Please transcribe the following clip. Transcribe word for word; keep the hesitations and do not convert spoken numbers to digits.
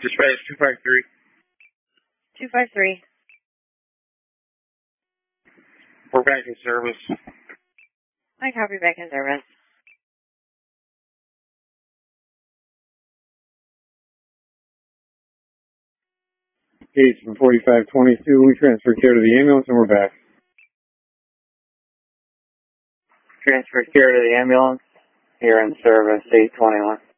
Dispatch two five three. two five three. We're back in service. I copy, back in service. Case from forty-five twenty-two, we transferred care to the ambulance and we're back. Transferred care to the ambulance. Here in service, eight twenty-one.